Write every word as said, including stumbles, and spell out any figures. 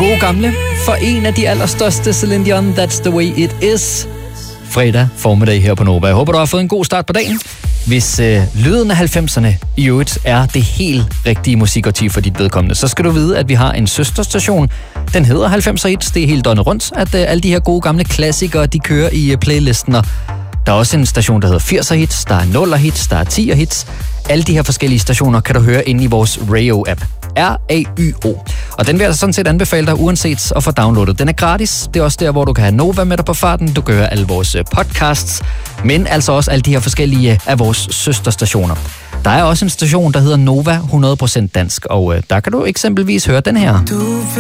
gode gamle for en af de allerstørste, Celine Dion, That's the way it is. Fredag formiddag her på Nova. Jeg håber, du har fået en god start på dagen. Hvis øh, lyden af halvfemserne i øvrigt er det helt rigtige musikartiv for dit vedkommende, så skal du vide, at vi har en søsterstation. Den hedder halvfemser hits. Det er helt døgnet rundt, at øh, alle de her gode gamle klassikere, de kører i øh, playlisten. Og der er også en station, der hedder firser hits, der er nuller hits, der er tier hits. Alle de her forskellige stationer kan du høre inde i vores Rayo-app. R A Y O. Og den vil jeg sådan set anbefale dig uanset at få downloadet. Den er gratis. Det er også der, hvor du kan have Nova med dig på farten. Du kan høre alle vores podcasts, men altså også alle de her forskellige af vores søsterstationer. Der er også en station, der hedder Nova hundrede procent dansk, og øh, der kan du eksempelvis høre den her.